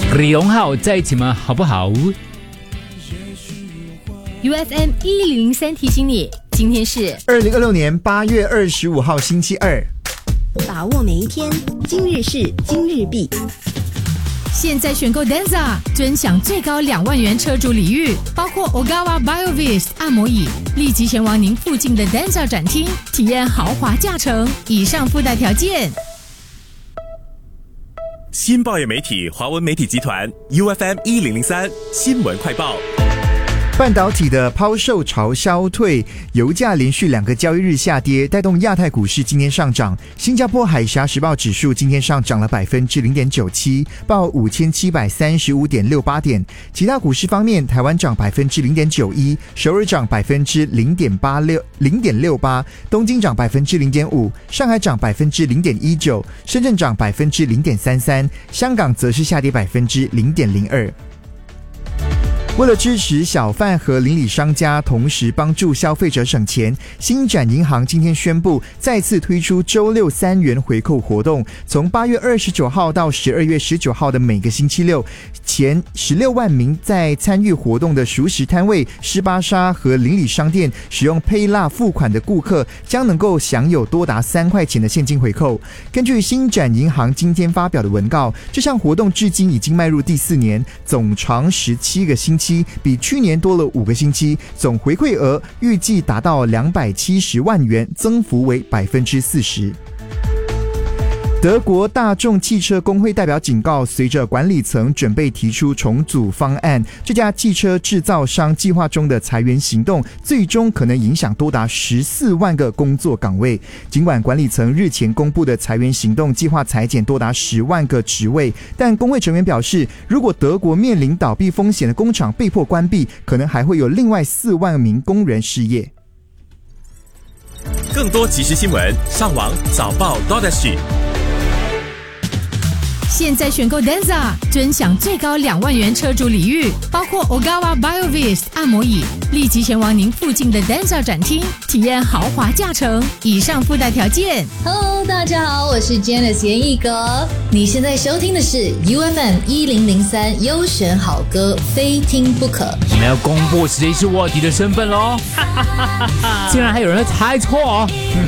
李荣浩在一起吗？好不好？ UFM 1003提醒你，今天是 2026年8月25号星期二。 把握每一天，今日事今日毕。 现在选购 Denza， 尊享最高2万元车主礼遇，包括 Ogawa BioVist 按摩椅，立即前往您附近的 Denza 展厅，体验豪华驾乘。以上附带条件。 新报业媒体华文媒体集团 UFM 1003新闻快报。 半导体的抛售潮消退，油价连续2个交易日下跌，带动亚太股市今天上涨。新加坡海峡时报指数今天上涨了 0.97%， 报 5735.68 点。其他股市方面，台湾涨 0.91%， 首尔涨 0.68%， 东京涨 0.5%， 上海涨 0.19%， 深圳涨 0.33%， 香港则是下跌 0.02%。为了支持小贩和邻里商家，同时帮助消费者省钱，星展银行今天宣布再次推出周六3元回扣活动，从8月29号到12月19号的每个星期六，前16万名在参与活动的熟食摊位、湿巴沙和邻里商店使用 PayLah 付款的顾客将能够享有多达3块钱的现金回扣。根据星展银行今天发表的文告，这项活动至今已经迈入第4年，总长17个星期，比去年多了5个星期，总回馈额预计达到270万元，增幅为 40%。德国大众汽车工会代表警告，随着管理层准备提出重组方案，这家汽车制造商计划中的裁员行动最终可能影响多达14万个工作岗位。尽管管理层日前公布的裁员行动计划裁减多达10万个职位，但工会成员表示，如果德国面临倒闭风险的工厂被迫关闭，可能还会有另外4万名工人失业。 更多即时新闻，上网早报 .SG。 现在选购 Denza， 尊享最高2万元车主礼遇，包括 Ogawa BioVist 按摩椅，立即前往您附近的 Denza 展厅，体验豪华驾乘。以上附带条件。 Hello， 大家好，我是 Janice 严艺格。你现在收听的是 UFM 1003优选好歌，非听不可。 我们要公布谁是卧底的身份喽！竟然还有人猜错哦！